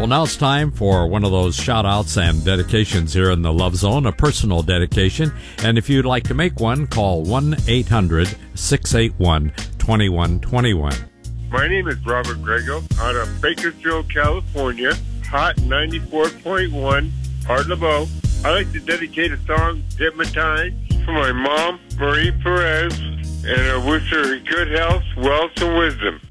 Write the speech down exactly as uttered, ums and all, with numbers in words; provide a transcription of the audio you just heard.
Well, now it's time for one of those shout-outs and dedications here in the Love Zone, a personal dedication. And if you'd like to make one, call one eight hundred six eight one two one two one. My name is Robert Grego out of Bakersfield, California. Hot ninety-four point one, Art Laveau. I'd like to dedicate a song, Hypnotized, for my mom, Marie Perez, and I wish her good health, wealth, and wisdom.